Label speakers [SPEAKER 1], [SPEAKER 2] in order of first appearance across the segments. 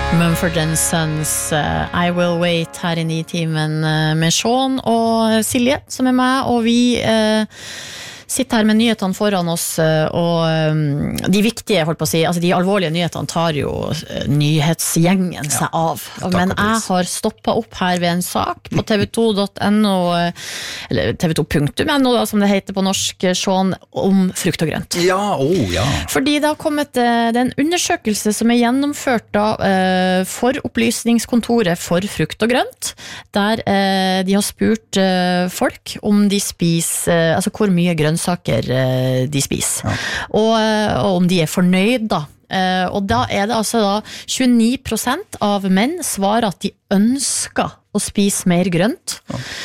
[SPEAKER 1] Mumford & Sons, I Will Wait her I 9-timen med Sean og Silje som med, og vi sitter her med nyhetene foran oss, og de viktige, holdt på å si, altså de alvorlige nyhetene tar jo nyhetsgjengen seg av. Men jeg har stoppet opp her ved en sak på tv2.no, eller tv2.no da, som det heter på norsk, Sean, om frukt og grønt.
[SPEAKER 2] Ja.
[SPEAKER 1] Fordi det har kommet det en undersøkelse som gjennomført da, for Opplysningskontoret for frukt og grønt, der de har spurt folk om de spiser, altså hvor mye grønnsaker de spiser, og om de fornøyd da. Og da det altså da 29% av menn svarer at de ønsker å spise mer grønt.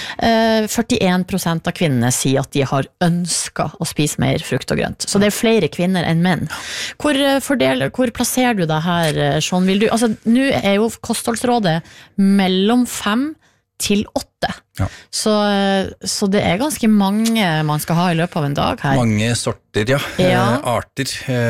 [SPEAKER 1] 41% av kvinnene sier at de har ønsket å spise mer frukt og grønt. Så det flere kvinner enn menn. Hvor plasserer du deg her, Sean? Altså, nå jo kostholdsrådet mellom 5 til 8. Så det ganske mange man skal ha I løpet av en dag her.
[SPEAKER 2] Mange sorter, arter.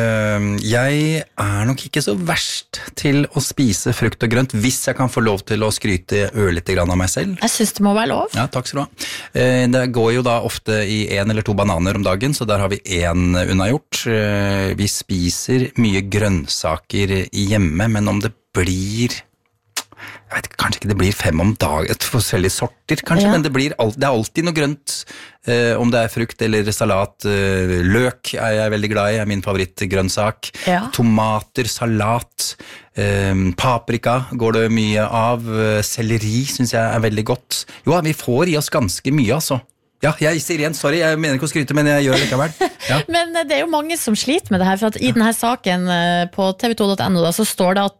[SPEAKER 2] Jeg nok ikke så verst til å spise frukt og grønt, hvis jeg kan få lov til å skryte ørlite grann av meg selv.
[SPEAKER 1] Jeg synes det må være lov.
[SPEAKER 2] Ja, takk skal du ha. Det går jo da ofte I 1 eller 2 bananer om dagen, så der har vi 1 unnagjort. Vi spiser mye grønnsaker hjemme, men om det blir... Jeg vet kanskje ikke det blir 5 om dagen, forskjellige sorter kanskje, men det alltid noe grønt, om det frukt eller salat. Løk jeg veldig glad I, min favorittgrønnsak. Tomater, salat, paprika går det mye av, selleri synes jeg veldig godt. Jo, vi får I oss ganske mye altså. Ja, jeg sier igjen, sorry, jeg mener ikke å skryte, men jeg gjør det likevel. Ja.
[SPEAKER 1] Men det jo mange som sliter med det her, for at I denne saken på tv2.no da, så står det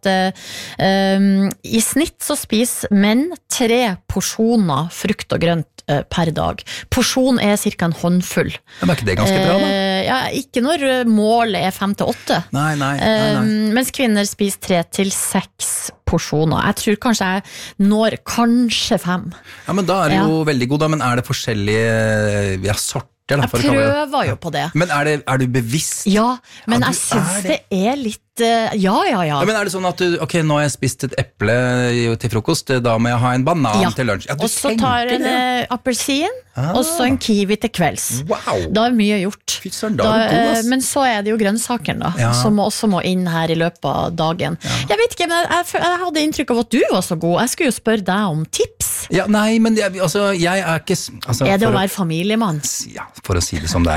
[SPEAKER 1] at I snitt så spiser menn 3 porsjoner frukt og grønt per dag. Porsjon cirka en håndfull.
[SPEAKER 2] Ja, men ikke det ganske bra da?
[SPEAKER 1] Ja, ikke når målet 5 til 8.
[SPEAKER 2] Nei.
[SPEAKER 1] Mens kvinner spiser 3 til 6 porsjoner. Jeg tror kanskje jeg når kanskje 5. Ja,
[SPEAKER 2] men da det jo veldig god da, men det forskjellige sorter?
[SPEAKER 1] Jeg prøver jo på det.
[SPEAKER 2] Men du bevisst?
[SPEAKER 1] Ja, men jeg synes det litt ja.
[SPEAKER 2] Men det sånn at du, ok, nå har jeg spist et eple til frokost, da må jeg ha en banan til lunsj. Ja,
[SPEAKER 1] og så tar en appelsin, og så en kiwi til kvelds.
[SPEAKER 2] Wow!
[SPEAKER 1] Da mye gjort.
[SPEAKER 2] Fytseren, da du god, ass.
[SPEAKER 1] Men så det jo grønnsaken da, som også må inn her I løpet av dagen. Jeg vet ikke, men jeg hadde inntrykk av at du var så god. Jeg skulle jo spørre deg om tips.
[SPEAKER 2] Ja, nei, men jeg ikke... Altså,
[SPEAKER 1] det å være familiemann?
[SPEAKER 2] Ja, for å si det som det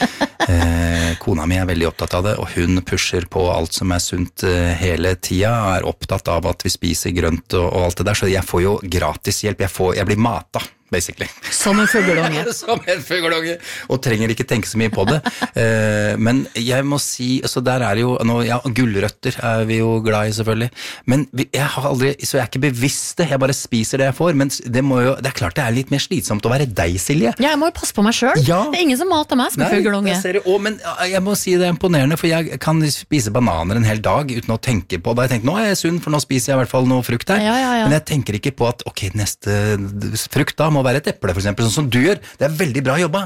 [SPEAKER 2] Kona mi veldig opptatt av det, og hun pusher på alt som sunt hele tida, opptatt av at vi spiser grønt og alt det der, så jeg får jo gratis hjelp, jeg blir mata basically.
[SPEAKER 1] Som en fuggelunge.
[SPEAKER 2] Som en fuggelunge, og trenger ikke tenke så mye på det. Men jeg må si, altså der det jo, gulrøtter vi jo glad I selvfølgelig, men jeg har aldri, så jeg ikke bevisst det, jeg bare spiser det jeg får, men det klart det litt mer slitsomt å være deg, Silje.
[SPEAKER 1] Ja, jeg må jo passe på meg selv. Det ingen som mater meg som en fuggelunge.
[SPEAKER 2] Men jeg må si det imponerende, for jeg kan spise bananer en hel dag uten å tenke på det. Jeg tenker, nå jeg sunn, for nå spiser jeg I hvert fall noe frukt her. Men jeg tenker ikke på at, ok, neste frukt da må være et eple for eksempel, sånn som du gjør. Det veldig bra jobba.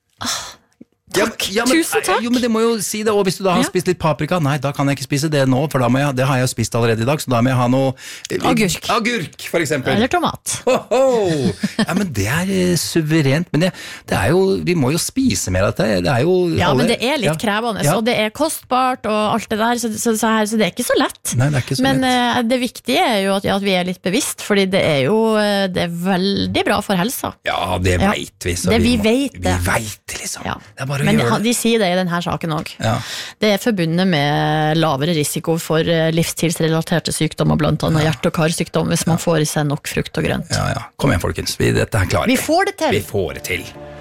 [SPEAKER 1] Takk, tusen takk.
[SPEAKER 2] Jo, men det må jo si det, og hvis du da har spist litt paprika, nei, da kan jeg ikke spise det nå, for det har jeg spist allerede I dag, så da må jeg ha noe... Agurk, for eksempel.
[SPEAKER 1] Eller tomat.
[SPEAKER 2] Ja, men det suverent, men det jo, vi må jo spise mer av det, jo...
[SPEAKER 1] Ja, men det litt krevende, og det kostbart og alt det der, så det ikke så lett.
[SPEAKER 2] Nei, det ikke så lett.
[SPEAKER 1] Men det viktige jo at vi litt bevisst, fordi det jo det veldig bra for helsa.
[SPEAKER 2] Ja, det vet vi, så
[SPEAKER 1] vi vet det.
[SPEAKER 2] Vi vet det, liksom.
[SPEAKER 1] Ja. Det men de sier det I denne saken også. Det forbundet med lavere risiko for livsstilsrelaterte sykdommer, blant annet hjerte- og karsykdom, hvis man får I seg nok frukt og grønt.
[SPEAKER 2] Ja. Kom igjen, folkens. Dette klarer vi.
[SPEAKER 1] Vi får det til.
[SPEAKER 2] Vi får det til.